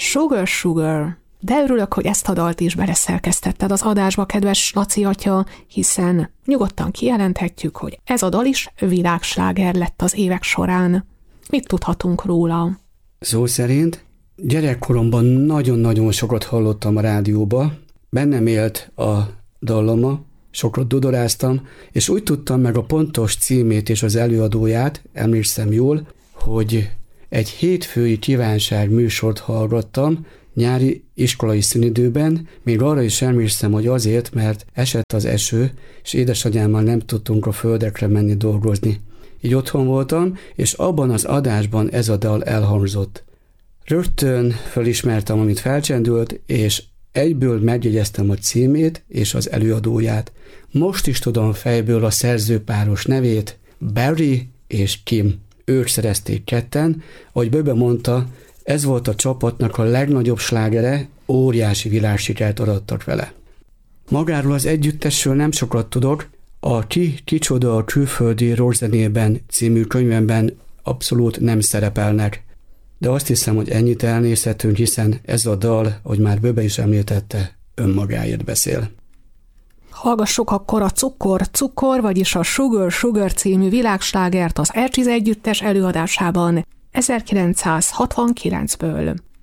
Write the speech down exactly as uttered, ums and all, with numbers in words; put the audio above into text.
Sugar, sugar. De örülök, hogy ezt a dalt is beleszerkesztetted az adásba, kedves Laci atya, hiszen nyugodtan kijelenthetjük, hogy ez a dal is világsláger lett az évek során. Mit tudhatunk róla? Szó szerint gyerekkoromban nagyon-nagyon sokat hallottam a rádióba, bennem élt a dallama, sokat dudoráztam, és úgy tudtam meg a pontos címét és az előadóját, emlékszem jól, hogy egy hétfői kívánság műsort hallgattam, nyári iskolai szünidőben, még arra is emlékszem, hogy azért, mert esett az eső, és édesanyámmal nem tudtunk a földekre menni dolgozni. Így otthon voltam, és abban az adásban ez a dal elhangzott. Rögtön fölismertem, amit felcsendült, és egyből megjegyeztem a címét és az előadóját. Most is tudom fejből a szerzőpáros nevét, Barry és Kim. Ők szerezték ketten, ahogy Böbe mondta, ez volt a csapatnak a legnagyobb slágere, óriási világsikert arattak vele. Magáról az együttesről nem sokat tudok, a Ki, kicsoda a külföldi rockzenében című könyvemben abszolút nem szerepelnek. De azt hiszem, hogy ennyit elnézhetünk, hiszen ez a dal, ahogy már Böbe is említette, önmagáért beszél. Hallgassuk akkor a Cukor, Cukor, vagyis a Sugar, Sugar című világslágert az Ercsiz együttes előadásában ezerkilencszázhatvankilencből.